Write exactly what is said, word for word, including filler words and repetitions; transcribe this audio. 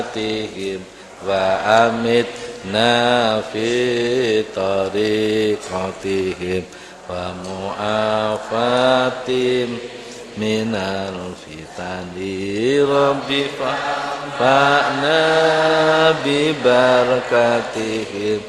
tihim wa amitna fi tariqatihim wa mu'afatim minal fitani rabbi fa'na bi barakatihim